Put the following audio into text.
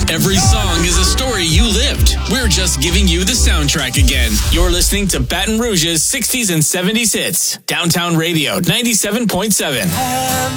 Every song is a story you lived. We're just giving you the soundtrack again. You're listening to Baton Rouge's 60s and 70s hits. Downtown Radio 97.7.